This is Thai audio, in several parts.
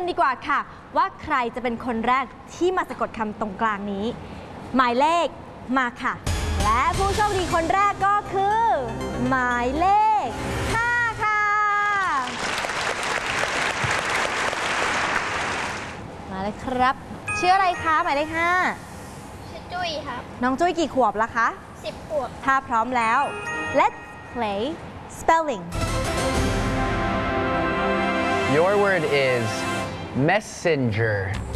ดีกว่าค่ะว่าใครจะเป็นคนแรกที่มาสะกดคำตรงกลางนี้หมายเลขมาค่ะและผู้โชคดีคนแรกก็คือหมายเลข5ค่ะมาเลยครับชื่ออะไรคะหมายเลข5 ชื่อจุ้ยครับน้องจุ้ยกี่ขวบแล้วคะ 10 ขวบถ้าพร้อมแล้ว let's play spelling Your word is messenger.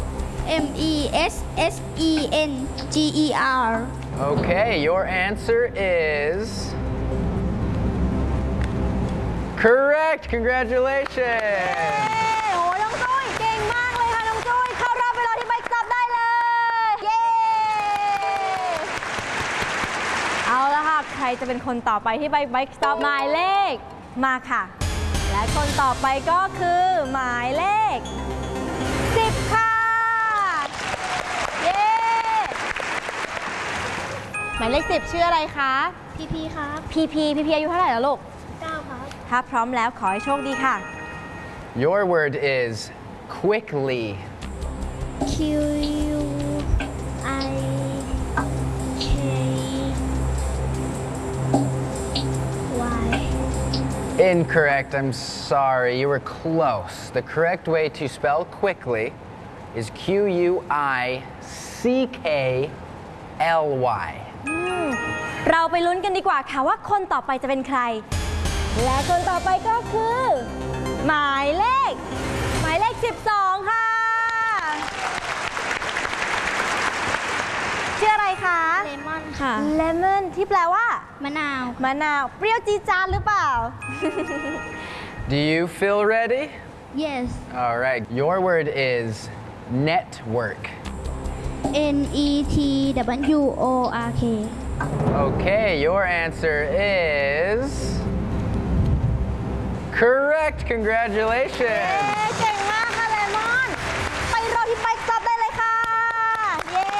MESSENGER. Okay, your answer is correct. Congratulations. โอ้น้องจุ้ยเก่งมากเลยค่ะน้องจุ้ยเข้ารอบไปรอที่ไบค์สต็อปได้เลยเย้เอาละค่ะใครจะเป็นคนต่อไปที่ไบค์สต็อปหมายเลขมาค่ะและคนต่อไปก็คือหมายเลข10ค่ะเย้หมายเลข10ชื่ออะไรคะพีครับพีอายุเท่าไหร่แล้วลูก 9 ครับถ้าพร้อมแล้วขอให้โชคดีค่ะ Your word is quickly. QUIKY. Incorrect. I'm sorry. You were close. The correct way to spell quickly is QUICKLY. เราไปลุ้นกันดีกว่าค่ะว่าคนต่อไปจะเป็นใครและคนต่อไปก็คือหมายเลข12ค่ะชื่ออะไรคะเลมอนค่ะเลมอนที่แปลว่ามะนาวมะนาวเปรี้ยวจี๊ดจ๊าดหรือเปล่า Do you feel ready? Yes. All right. Your word is network. NETWORK. Okay, your answer is correct. Congratulations. เก่งมากค่ะเลมอนไปรอที่ไบค์สต็อปได้เลยค่ะเย้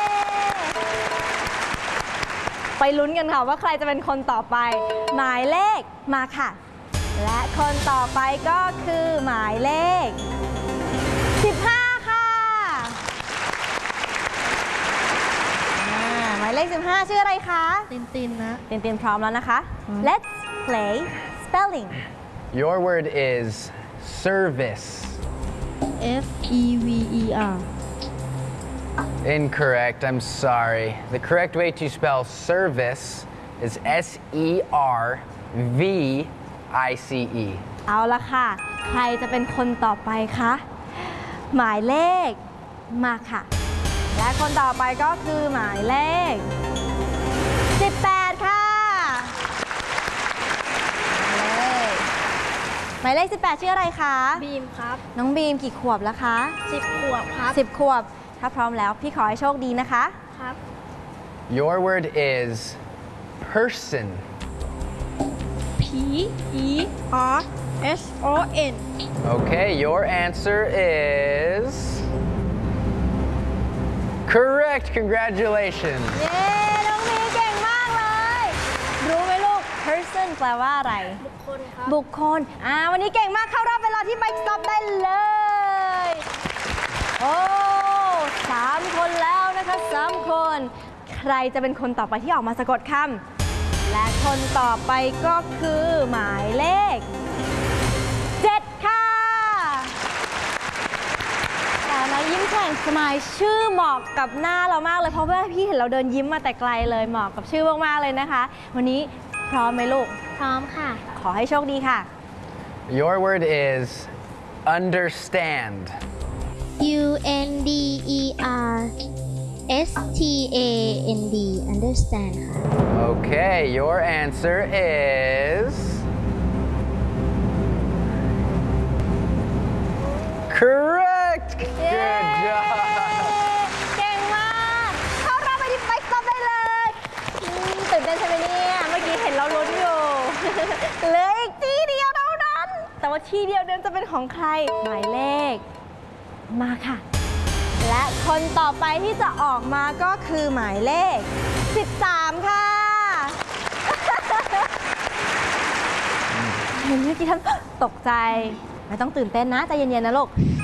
ไปลุ้นกันค่ะว่าใครจะเป็นคนต่อไปหมายเลขมาค่ะและคนต่อไปก็คือหมายเลข15ค่ะหมายเลข15ชื่ออะไรคะตินนะตินพร้อมแล้วนะคะ let's play spelling Your word is service. FEVER. Incorrect. I'm sorry. The correct way to spell service is SERVICE. เอาละค่ะใครจะเป็นคนต่อไปคะหมายเลขมาค่ะและคนต่อไปก็คือหมายเลข18ค่ะหมายเลข18ชื่ออะไรคะบีมครับน้องบีมกี่ขวบแล้วคะ 10 ขวบครับ 10 ขวบถ้าพร้อมแล้วพี่ขอให้โชคดีนะคะครับ Your word is person. PERSON. Okay, your answer is correct. Congratulations. เย้น้องบีมเก่งมากเลยรู้ไหมลูก person แปลว่าอะไรบุคคลครับบุคคลวันนี้เก่งมากเข้ารอบเวลาที่ไบค์สต็อปได้เลยโอ้3 คนแล้วนะคะ3 คนใครจะเป็นคนต่อไปที่ออกมาสะกดคำและคนต่อไปก็คือหมายเลข7ค่ะแต่นะยิ้มแฉ่งสมายชื่อเหมาะกับหน้าเรามากเลยเพราะว่าพี่เห็นเราเดินยิ้มมาแต่ไกลเลยเหมาะกับชื่อมากๆเลยนะคะวันนี้พร้อมไหมลูกพร้อมค่ะขอให้โชคดีค่ะ Your word is understand. UNDERSTAND. Understand ค่ะ Okay, your answer is correct. Good job. เก่งมากเข้ารอบไปที่ไบค์สต็อปได้เลยตื่นเต้นใช่ไหมเนี่ยเมื่อกี้เห็นเราลุ้นอยู่ เหลืออีกที่เดียวเท่านั้นแต่ว่าที่เดียวนั้นจะเป็นของใครหมายเลขมาค่ะและคนต่อไปที่จะออกมาก็คือหมายเลข13ค่ะเห็นเมื่อกี้ท่านตกใจไม่ต้องตื่นเต้นนะใจเย็นๆนะลูก